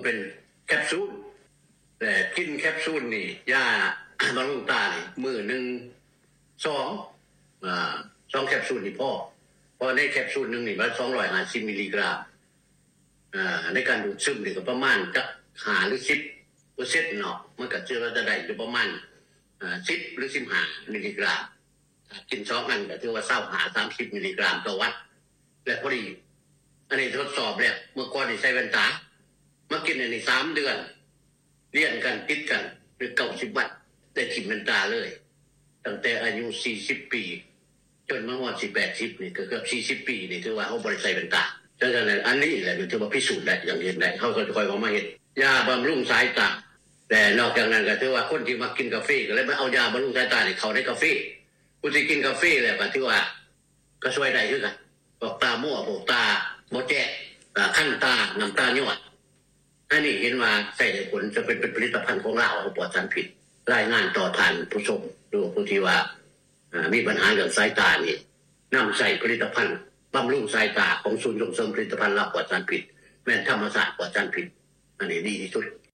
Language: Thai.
เป็นแคปซูลแต่กินแคปซูลนี่ยาบำรุงตานี่มื้อนึง2แคปซูลนี่พอเพราะในแคปซูลนึงนี่มัน250มิลลิกรัมในการดูดซึมนี่ก็ประมาณจัก5หรือ10%เนาะมันก็จะว่าจะได้อยู่ประมาณ10หรือ15มิลลิกรัมกิน2อันก็ถือว่า25-30มิลลิกรัมต่อวันและพอดีอันนี้ทดสอบแล้วเมื่อก่อนนี่ใส่แว่นตามากินอันนี้3เดือนเรียนกันติดกันหรือ90วันได้กินแว่นตาเลยตั้งแต่อายุ40ปีจนมาฮอด80นี่ก็เกือบ40ปีนี่ถือว่าเฮาบ่ได้ใส่แว่นตาฉะนั้นอันนี้แหละถือว่าพิสูจน์ได้อย่างเห็นได้เฮาก็ค่อยๆมาเฮ็ดยาบำรุงสายตาแต่นอกจากนั้นก็ถือว่าคนที่มากินกาแฟก็เลยมาเอายาบำรุงสายตานี่เข้าในกาแฟผู้ที่กินกาแฟแล้วก็ถือว่าก็ช่วยได้คือกันบอกตามั่วบอกตาบ่แจ้ขั้นตาน้ำตาย้อนอันนี้เห็นว่าใส่ได้ผลจะเป็นผลิตภัณฑ์ของเราปลอดสารพิษรายงานต่อท่านผู้ชมดูผู้ที่ว่ามีปัญหาเรื่องสายตานี่นำใส่ผลิตภัณฑ์บำรุงสายตาของศูนย์ส่งเสริมผลิตภัณฑ์ปลอดสารพิษแม่นธรรมศาสตร์ปลอดสารพิษอันนี้ดีที่สุด